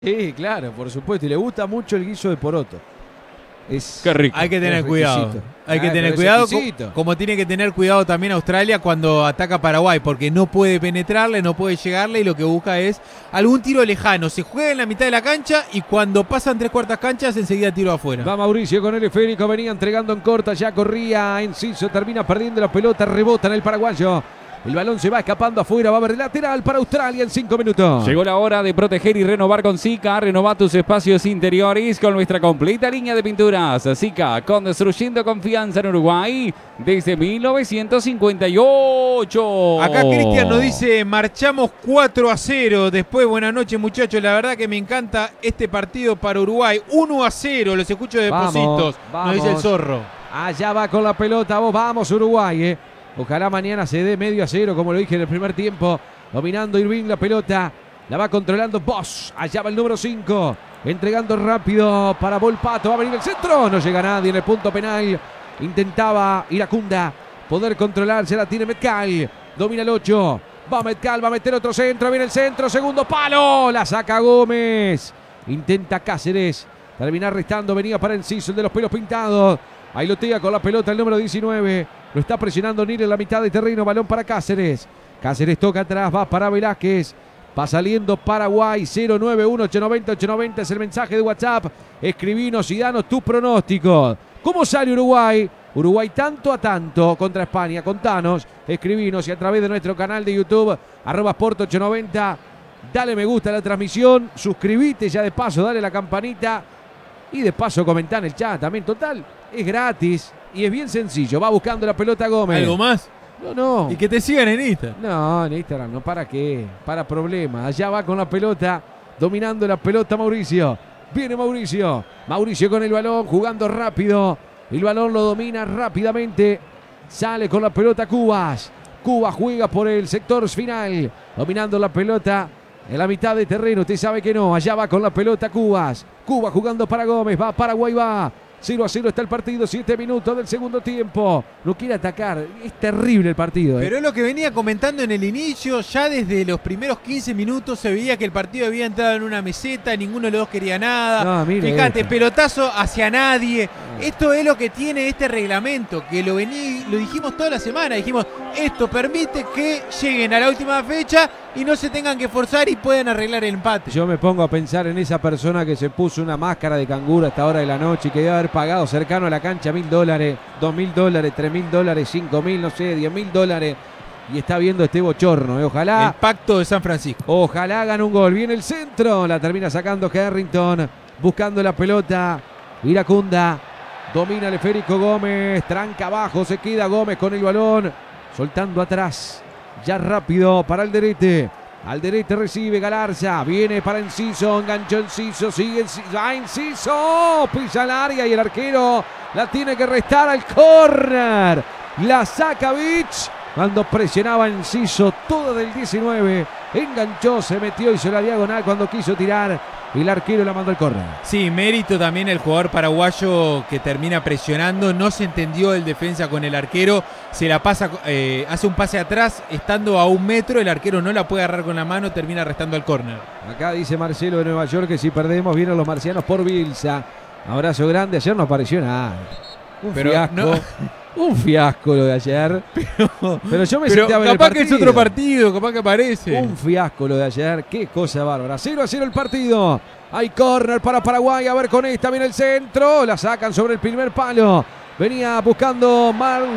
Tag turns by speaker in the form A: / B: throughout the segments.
A: Sí, claro, por supuesto. Y le gusta mucho el guiso de poroto.
B: Qué rico.
C: Hay que tener cuidado. Hay que tener
A: pero
C: cuidado,
A: es exquisito.
C: como tiene que tener cuidado también Australia cuando ataca a Paraguay, porque no puede penetrarle, no puede llegarle y lo que busca es algún tiro lejano. Se juega en la mitad de la cancha y cuando pasan 3/4 canchas enseguida tiro afuera.
A: Va Mauricio con el esférico, venía entregando en corta, ya corría Enciso, termina perdiendo la pelota, rebota en el paraguayo. El balón se va escapando afuera, va a haber lateral para Australia en 5 minutos.
B: Llegó la hora de proteger y renovar con Sika. Renova tus espacios interiores con nuestra completa línea de pinturas. Sika, construyendo confianza en Uruguay desde 1958.
C: Acá Cristian nos dice, marchamos 4-0. Después, buenas noches muchachos, la verdad que me encanta este partido para Uruguay. 1-0, los escucho de Pocitos, nos dice el Zorro.
A: Allá va con la pelota, vamos Uruguay, Ojalá mañana se dé 1-0, como lo dije en el primer tiempo. Dominando Irving la pelota. La va controlando Bosch. Allá va el número 5. Entregando rápido para Volpato. Va a venir el centro. No llega nadie en el punto penal. Intentaba Iracunda poder controlarse. La tiene Metcal. Domina el 8. Va Metcal. Va a meter otro centro. Viene el centro. Segundo palo. La saca Gómez. Intenta Cáceres. Termina restando. Venía para Enciso, el de los pelos pintados. Ahí lotea con la pelota el número 19. Lo está presionando Nil en la mitad de terreno. Balón para Cáceres. Cáceres toca atrás. Va para Velázquez. Va saliendo Paraguay. 091-890-890 es el mensaje de WhatsApp. Escribinos y danos tu pronóstico. ¿Cómo sale Uruguay? Uruguay tanto a tanto contra España. Contanos. Escribinos y a través de nuestro canal de YouTube. @Sport890. Dale me gusta a la transmisión. Suscribite ya de paso. Dale la campanita. Y de paso comentá en el chat también. Total, es gratis y es bien sencillo. Va buscando la pelota Gómez.
C: ¿Algo más?
A: No.
C: Y que te sigan en Instagram.
A: No, en Instagram no. ¿Para qué? Para problemas. Allá va con la pelota. Dominando la pelota Mauricio. Viene Mauricio. Mauricio con el balón. Jugando rápido. El balón lo domina rápidamente. Sale con la pelota Cubas. Cubas juega por el sector final. Dominando la pelota en la mitad de terreno. Usted sabe que no. Allá va con la pelota Cubas. Cuba jugando para Gómez. Va Paraguay. Va 0-0 está el partido, 7 minutos del segundo tiempo. No quiere atacar, es terrible el partido.
C: Pero es lo que venía comentando en el inicio, ya desde los primeros 15 minutos se veía que el partido había entrado en una meseta, ninguno de los dos quería nada.
A: No,
C: fíjate, pelotazo hacia nadie. Esto es lo que tiene este reglamento, que lo dijimos toda la semana, dijimos, esto permite que lleguen a la última fecha y no se tengan que forzar y puedan arreglar el empate.
A: Yo me pongo a pensar en esa persona que se puso una máscara de canguro a esta hora de la noche y que debe haber pagado cercano a la cancha $1.000, $2.000, $3.000, $5.000, no sé, $10.000 y está viendo este bochorno. Ojalá.
C: El pacto de San Francisco.
A: Ojalá hagan un gol. Viene el centro, la termina sacando Harrington, buscando la pelota. Iracunda, domina el esférico Gómez, tranca abajo, se queda Gómez con el balón, soltando atrás, ya rápido para Alderete. Alderete recibe Galarza, viene para Enciso, enganchó Enciso, sigue Enciso, ¡ah, Enciso! Pisa el área y el arquero la tiene que restar al córner. La saca Vich cuando presionaba Enciso, todo del 19. Enganchó, se metió, hizo la diagonal cuando quiso tirar. Y el arquero la mandó al córner.
C: Sí, mérito también el jugador paraguayo que termina presionando. No se entendió el defensa con el arquero. Se la pasa, hace un pase atrás, estando a 1 metro. El arquero no la puede agarrar con la mano, termina restando al córner.
A: Acá dice Marcelo de Nueva York que si perdemos vienen los marcianos por Bielsa. Abrazo grande, ayer no apareció nada. Un fiasco. No. Un fiasco lo de ayer. Pero yo me senté a ver el partido.
C: Capaz que es otro partido, capaz que aparece.
A: Un fiasco lo de ayer. Qué cosa bárbara. 0-0 el partido. Hay córner para Paraguay. A ver con esta. Viene el centro. La sacan sobre el primer palo. Venía buscando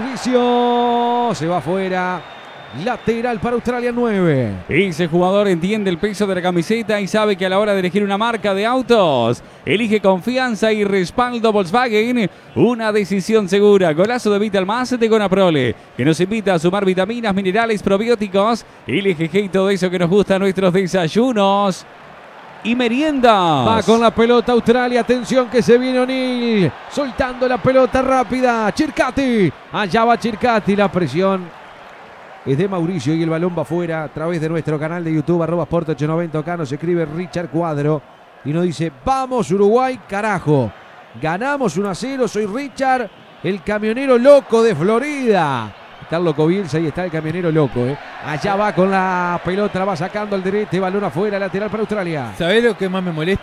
A: Mauricio. Se va afuera. Lateral para Australia 9.
B: Ese jugador entiende el peso de la camiseta y sabe que a la hora de elegir una marca de autos, elige confianza y respaldo Volkswagen. Una decisión segura. Golazo de Vital Más de Gonaprole, que nos invita a sumar vitaminas, minerales, probióticos, LGG y todo eso que nos gusta a nuestros desayunos y meriendas.
A: Va con la pelota Australia. Atención que se viene O'Neill. Soltando la pelota rápida. Chircati. Allá va Chircati. La presión es de Mauricio y el balón va afuera a través de nuestro canal de YouTube, @Sport890. Acá nos escribe Richard Cuadro y nos dice, vamos Uruguay, carajo. Ganamos 1-0, soy Richard, el camionero loco de Florida. Está el loco Bielsa y está el camionero loco. Allá va con la pelota, la va sacando al derecho, balón afuera, lateral para Australia.
C: ¿Sabés lo que más me molesta?